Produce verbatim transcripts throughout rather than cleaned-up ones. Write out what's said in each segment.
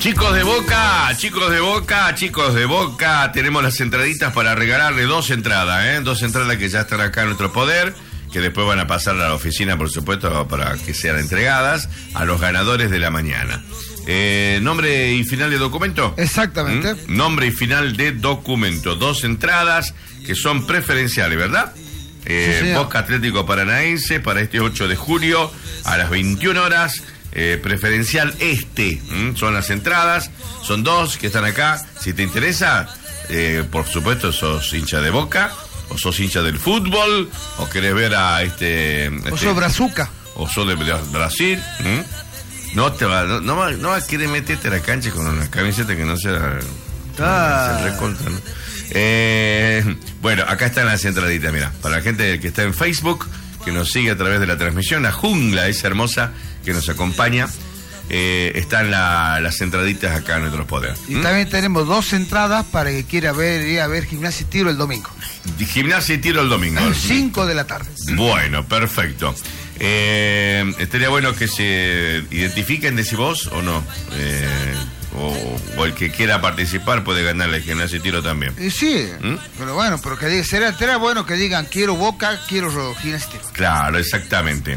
Chicos de Boca, chicos de Boca, chicos de Boca, tenemos las entraditas para regalarle dos entradas, ¿eh? Dos entradas que ya están acá en nuestro poder, que después van a pasar a la oficina, por supuesto, para que sean entregadas a los ganadores de la mañana. Eh, ¿Nombre y final de documento? Exactamente. ¿Mm? Nombre y final de documento. Dos entradas que son preferenciales, ¿verdad? Eh, Sí, Boca Atlético Paranaense para este ocho de julio a las veintiuna horas. Eh, preferencial este, ¿m? Son las entradas, son dos que están acá. Si te interesa, eh, por supuesto, sos hincha de Boca, o sos hincha del fútbol, o querés ver a este... O este sos brazuca. o sos de Brasil, ¿m? No te va, no, no, va, no va a querer meterte a la cancha con una camiseta que no sea... Ah. Se recontra, ¿no? Eh, bueno, acá están las entraditas, mira, para la gente que está en Facebook, que nos sigue a través de la transmisión, la jungla esa hermosa que nos acompaña, eh, están la, las entraditas acá en nuestros poderes. Y ¿Mm? también tenemos dos entradas para que quiera ver, ir a ver Gimnasia y Tiro el domingo. Gimnasia y Tiro el domingo. cinco de la tarde. Bueno, perfecto. Eh, estaría bueno que se identifiquen, decís vos, o no. Eh, o, o el que quiera participar puede ganarle Gimnasia y Tiro también. Y sí, ¿Mm? pero bueno, pero que diga, será, será bueno que digan quiero Boca, quiero Gimnasia y Tiro. Claro, exactamente.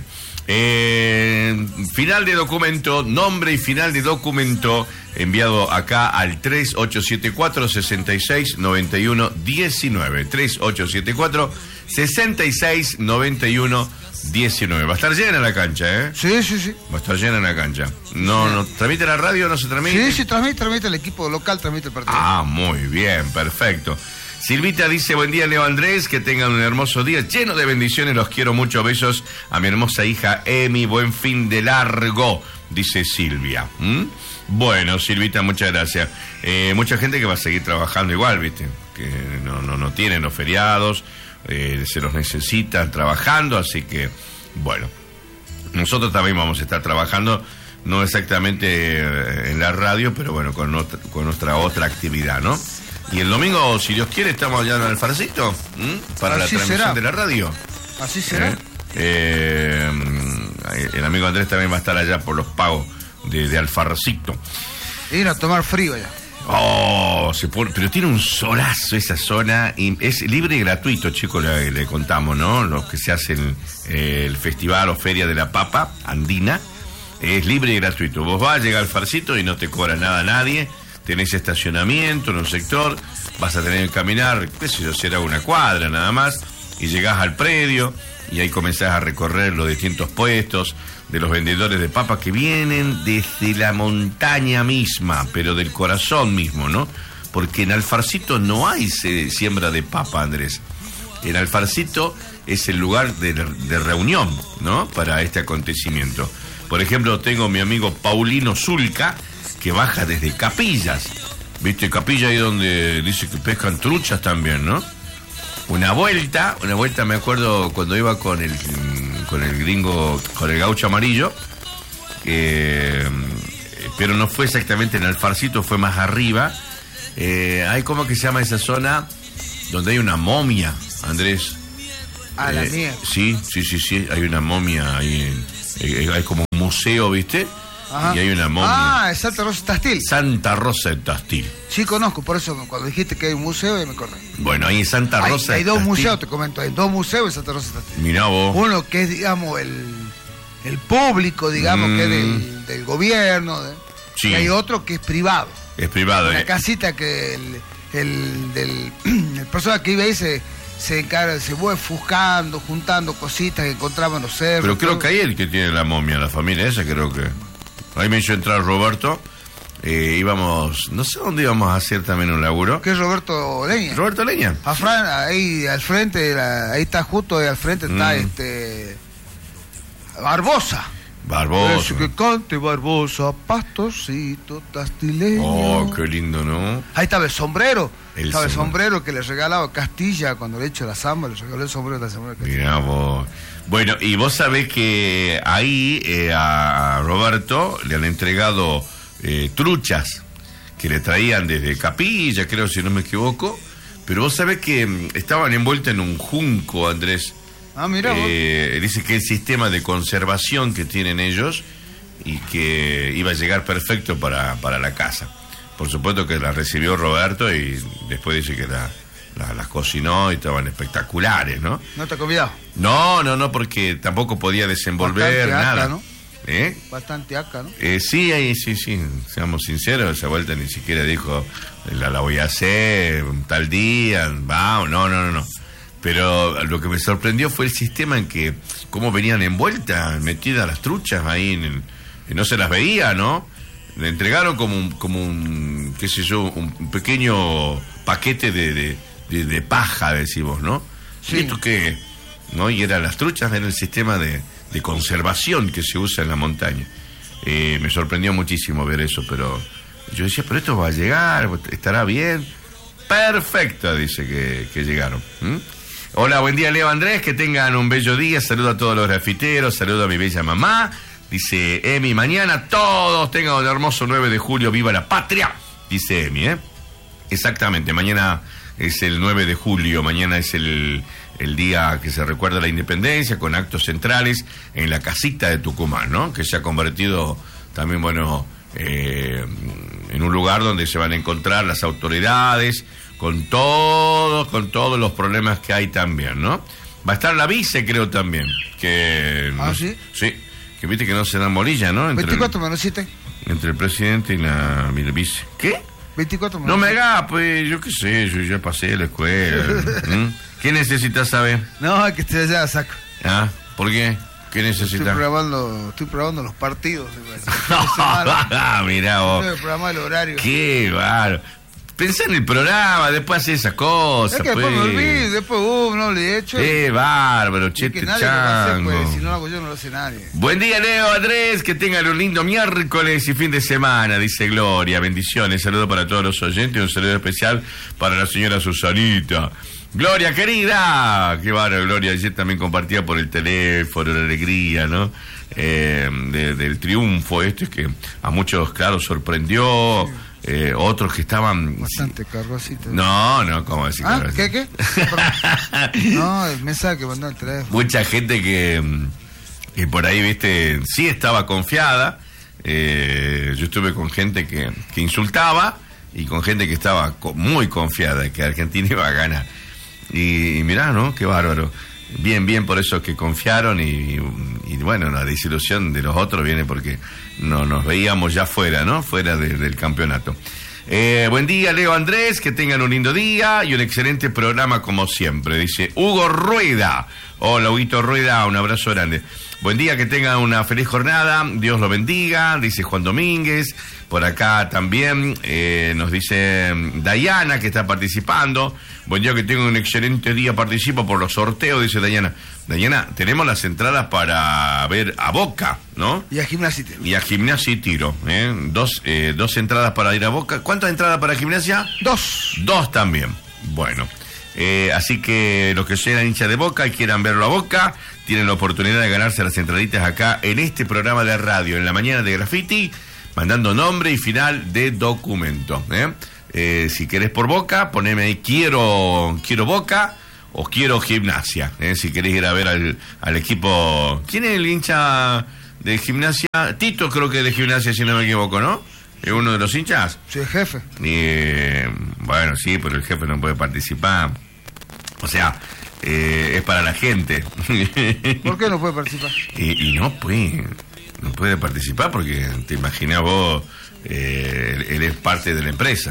Eh, final de documento, nombre y final de documento enviado acá al tres ocho siete cuatro, seis seis nueve uno uno nueve. tres ocho siete cuatro, seis seis nueve uno uno nueve. Va a estar llena la cancha, ¿eh? Sí, sí, sí. Va a estar llena la cancha. No, no, ¿transmite la radio o no se transmite? Sí, sí, transmite, transmite el equipo local, transmite el partido. Ah, muy bien, perfecto. Silvita dice, buen día Leo Andrés, que tengan un hermoso día, lleno de bendiciones, los quiero mucho, besos a mi hermosa hija Emi, buen fin de largo, dice Silvia. ¿Mm? Bueno, Silvita, muchas gracias. Eh, mucha gente que va a seguir trabajando igual, ¿viste? Que no, no, no tienen los feriados, eh, se los necesitan trabajando, así que, bueno, nosotros también vamos a estar trabajando, no exactamente en la radio, pero bueno, con, nuestra, con nuestra otra actividad, ¿no? Y el domingo, si Dios quiere, estamos allá en el Farcito, ¿m? Para Así la transmisión será. de la radio. Así será. ¿Eh? Eh, el amigo Andrés también va a estar allá por los pagos de, de Alfarcito. Ir a tomar frío ya. Oh, se pone, pero tiene un solazo esa zona, y es libre y gratuito, chicos, le, le contamos, ¿no? Los que se hacen eh, el festival o feria de la papa andina, es libre y gratuito. Vos vas a llegar al Farcito y no te cobra nada a nadie. Tenés estacionamiento en un sector, vas a tener que caminar, qué sé yo, será una cuadra nada más, y llegás al predio, y ahí comenzás a recorrer los distintos puestos de los vendedores de papas que vienen desde la montaña misma, pero del corazón mismo, ¿no? Porque en Alfarcito no hay se, siembra de papa, Andrés. En Alfarcito es el lugar de, de reunión, ¿no? Para este acontecimiento. Por ejemplo, tengo mi amigo Paulino Zulca, que baja desde Capillas, viste, Capilla ahí donde dice que pescan truchas también, ¿no? Una vuelta, una vuelta me acuerdo cuando iba con el con el gringo, con el gaucho amarillo, eh, pero no fue exactamente en Alfarcito, fue más arriba. Eh, hay como que se llama esa zona donde hay una momia, Andrés. A la Eh, mía. Sí, sí, sí, sí, hay una momia ahí, eh, hay como un museo, ¿viste? Ajá. Y hay una momia. Ah, es Santa Rosa Tastil. Santa Rosa de Tastil. Sí, conozco, por eso cuando dijiste que hay un museo, ya me acordé. Bueno, ahí en Santa Hay, Rosa hay de dos Tastil. museos, te comento, hay dos museos en Santa Rosa Tastil. Mirá vos. Uno que es, digamos, el, el público, digamos, Mm. que es del, del gobierno. de- Sí. Y hay otro que es privado. Es privado, Una eh. casita que el, el, del, el persona que vive ahí se, se encarga, se fue buscando, juntando cositas que encontraban los cerros. Pero creo todo. que ahí el que tiene la momia, la familia esa, creo que. Ahí me hizo entrar Roberto. Eh, íbamos, no sé dónde íbamos a hacer también un laburo. Que es Roberto Leña. Roberto Leña. A Fran, ahí al frente, de la- ahí está justo ahí al frente, está Mm. este. Barbosa. Barbosa. Ese que cante Barbosa, pastorcito tastileño. Oh, qué lindo, ¿no? Ahí estaba el sombrero. El estaba el sombrero. sombrero que le regalaba Castilla cuando le echó la samba, le regaló el sombrero de la semana. Mirá vos. Bueno, y vos sabés que ahí eh, a Roberto le han entregado eh, truchas que le traían desde Capilla, creo, si no me equivoco. Pero vos sabés que mm, estaban envueltas en un junco, Andrés. Ah, mira vos. Eh, dice que el sistema de conservación que tienen ellos y que iba a llegar perfecto para, para la casa. Por supuesto que la recibió Roberto y después dice que la, la, las cocinó y estaban espectaculares, ¿no? ¿No te ha convidado? No, no, no, porque tampoco podía desenvolver Bastante nada. acá, ¿no? ¿Eh? Bastante acá, ¿no? Eh, sí, ahí, sí, sí, seamos sinceros, esa vuelta ni siquiera dijo, la, la voy a hacer tal día, va, no, no, no, no. Pero lo que me sorprendió fue el sistema en que, cómo venían envueltas, metidas las truchas ahí, en el, y no se las veía, ¿no? Le entregaron como un, como un, qué sé yo, un pequeño paquete de, de, de, de paja, decimos, ¿no? Sí. ¿Y esto qué? ¿No? Y eran las truchas, era el sistema de, de conservación que se usa en la montaña. Eh, me sorprendió muchísimo ver eso, pero yo decía, pero esto va a llegar, estará bien. Perfecto, dice que, que llegaron. ¿Mm? Hola, buen día, Leo, Andrés, que tengan un bello día, saludo a todos los grafiteros, saludo a mi bella mamá. Dice Emi, mañana todos tengan un hermoso nueve de julio, viva la patria, dice Emi, ¿eh? Exactamente, mañana es el nueve de julio, mañana es el, el día que se recuerda la independencia, con actos centrales en la casita de Tucumán, ¿no? Que se ha convertido también, bueno, eh, en un lugar donde se van a encontrar las autoridades, con todos, con todos los problemas que hay también, ¿no? Va a estar la vice, creo, también, que... ¿Ah, no, sí? Sí. Que viste que no se dan bolilla, ¿no? Entre veinticuatro el, menos siete. Entre el presidente y la, y la vice. ¿Qué? veinticuatro menos No me siete. hagas, pues, yo qué sé, yo ya pasé la escuela. ¿Mm? ¿Qué necesitas saber? No, es que esté allá, saco. ¿Ah? ¿Por qué? ¿Qué Estoy necesitas? programando, estoy programando los partidos. Ah, mirá vos. Tengo que programar el horario. Qué bárbaro. Pensá en el programa, después haces esas cosas. Es que después pues. me olvido, después, uh, no le he hecho. Qué bárbaro, Y chete que nadie lo va a hacer, chango. pues, si no lo hago yo, no lo hace nadie. Buen día, Leo, Andrés, que tengan un lindo miércoles y fin de semana, dice Gloria. Bendiciones, saludo para todos los oyentes y un saludo especial para la señora Susanita. Gloria, querida. Qué bárbaro, Gloria. Ayer también compartía por el teléfono la alegría, ¿no? Eh, de, del triunfo este que a muchos, claro, sorprendió. Sí. Eh, otros que estaban... Bastante cargosito. No, no, ¿cómo decir? ¿Ah? ¿Qué, qué? No, el mensaje que mandó el teléfono. Mucha gente que, que por ahí, viste, sí estaba confiada. Eh, yo estuve con gente que, que insultaba y con gente que estaba co- muy confiada de que Argentina iba a ganar. Y, y mirá, ¿no? Qué bárbaro. Bien, bien por eso que confiaron y, y, y bueno, la desilusión de los otros viene porque no nos veíamos ya fuera, ¿no? Fuera de, del campeonato. Eh, buen día, Leo, Andrés, que tengan un lindo día y un excelente programa como siempre, dice Hugo Rueda. Hola, Huguito Rueda, un abrazo grande. Buen día, que tengan una feliz jornada, Dios lo bendiga, dice Juan Domínguez. Por acá también eh, nos dice Dayana, que está participando. Buen día, que tengan un excelente día, participo por los sorteos, dice Dayana. Dayana, tenemos las entradas para ver a Boca, ¿no? Y a Gimnasia y Tiro. Y a Gimnasia y Tiro, ¿eh? Dos, eh, dos entradas para ir a Boca. ¿Cuántas entradas para Gimnasia? Dos. Dos también. Bueno, eh, así que los que sean hinchas de Boca y quieran verlo a Boca, tienen la oportunidad de ganarse las entraditas acá en este programa de radio, en la mañana de Graffiti, mandando nombre y final de documento, ¿eh? Eh, si querés por Boca, poneme ahí quiero, quiero Boca o quiero Gimnasia, ¿eh? Si querés ir a ver al, al equipo. ¿Quién es el hincha de Gimnasia? Tito, creo que es de Gimnasia, si no me equivoco, ¿no? ¿Es uno de los hinchas? Sí, el jefe. Y, eh, bueno, sí, pero el jefe no puede participar. O sea, eh, es para la gente. ¿Por qué no puede participar? y, y no puede, no puede participar porque te imaginas vos, eh, él es parte de la empresa.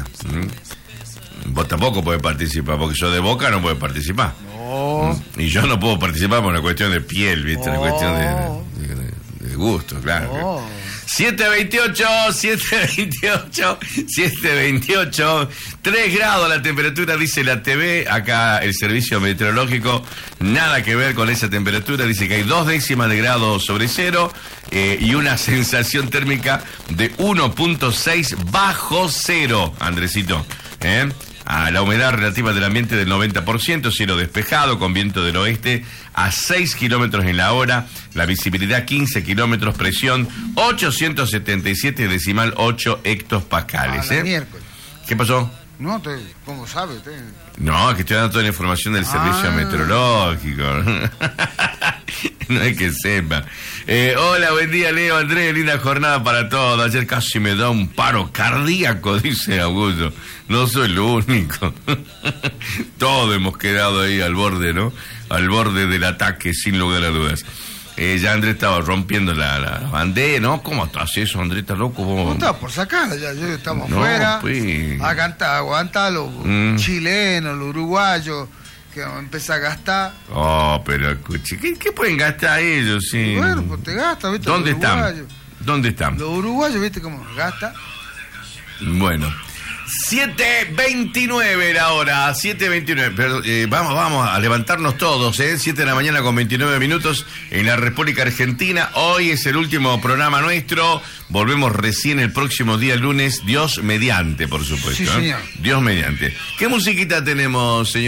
¿Mm? Vos tampoco podés participar, porque yo de Boca no puedo participar. No. ¿Mm? Y yo no puedo participar por una cuestión de piel, ¿viste? Una Oh. cuestión de, de, de, de gusto, claro. Oh. siete veintiocho, siete veintiocho, siete veintiocho, tres grados la temperatura, dice la T V, acá el servicio meteorológico, nada que ver con esa temperatura, dice que hay dos décimas de grado sobre cero eh, y una sensación térmica de uno punto seis bajo cero, Andresito, ¿eh? A la humedad relativa del ambiente del noventa por ciento, cielo despejado con viento del oeste a seis kilómetros en la hora, la visibilidad quince kilómetros, presión ochocientos setenta y siete decimal ocho hectopascales. A la ¿eh? miércoles. ¿Qué pasó? No, te, ¿cómo sabe? Te... No, que estoy dando toda la información del servicio Ah. meteorológico. No hay que sepa. Eh, hola, buen día, Leo, Andrés, linda jornada para todos. Ayer casi me da un paro cardíaco, dice Augusto. No soy el único. Todos hemos quedado ahí al borde, ¿no? Al borde del ataque, sin lugar a dudas. Eh, ya Andrés estaba rompiendo la, la bandera, ¿no? ¿Cómo estás eso, Andrés? ¿Estás loco? ¿Cómo? No estaba por sacar, ya, ya estamos No, afuera. pues. A cantar, aguantar los Mm. chilenos, los uruguayos, que vamos a empezar a gastar. Oh, pero escuche, ¿qué, qué pueden gastar ellos? Sí. Bueno, pues te gastas, ¿viste? ¿Dónde los están? uruguayos. ¿Dónde están? Los uruguayos, ¿viste cómo gastan? Bueno. siete veintinueve la hora, siete veintinueve. Pero eh, vamos, vamos a levantarnos todos, ¿eh? siete de la mañana con veintinueve minutos en la República Argentina. Hoy es el último programa nuestro. Volvemos recién el próximo día lunes, Dios mediante, por supuesto. Sí, señor. ¿eh? Dios mediante. ¿Qué musiquita tenemos, señor?